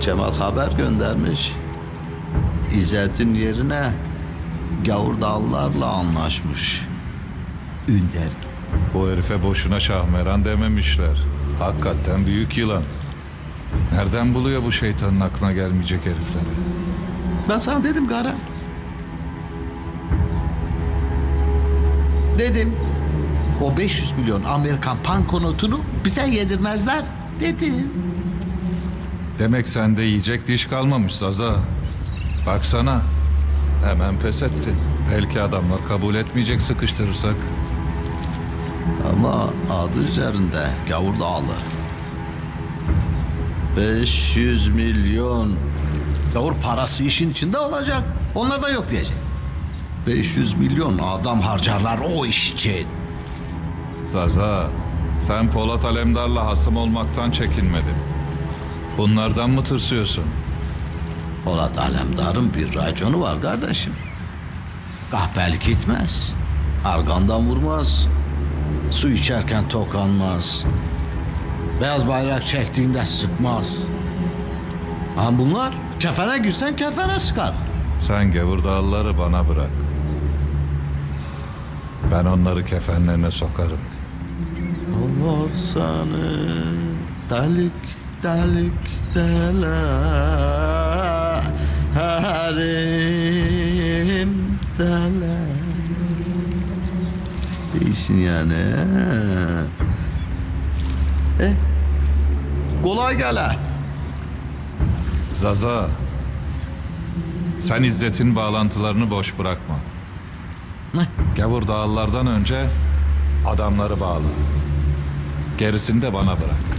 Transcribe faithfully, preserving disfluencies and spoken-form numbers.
Cemal haber göndermiş. İzzet'in yerine Gavurdağlılarla anlaşmış. Ünder. Bu herife boşuna Şahmeran dememişler. Hakikaten büyük yılan. Nereden buluyor bu şeytanın aklına gelmeyecek herifleri? Ben sana dedim Gara. Dedim. O beş yüz milyon Amerikan pankonotunu bize yedirmezler dedim. Demek sende yiyecek diş kalmamış Zaza. Baksana. Hemen pes ettin. Belki adamlar kabul etmeyecek sıkıştırırsak. Ama adı üzerinde Gavurdağlı. beş yüz milyon gavur parası işin içinde olacak. Onlar da yok diyecek. beş yüz milyon adam harcarlar o iş için. Zaza, sen Polat Alemdar'la hasım olmaktan çekinmedin. Bunlardan mı tırsıyorsun? Polat Alemdar'ın bir raconu var kardeşim. Kahpelik gitmez. Argandan vurmaz. Su içerken tokanmaz. Beyaz bayrak çektiğinde sıkmaz. Ama bunlar kefene girsen kefene sıkar. Sen Gavurdağlıları bana bırak. Ben onları kefenlerine sokarım. Olur seni delik delik delerim dele. Değilsin yani. E, kolay gele. Zaza, sen İzzet'in bağlantılarını boş bırakma. Ne? Gavurdağlılardan önce adamları bağla. Gerisini de bana bırak.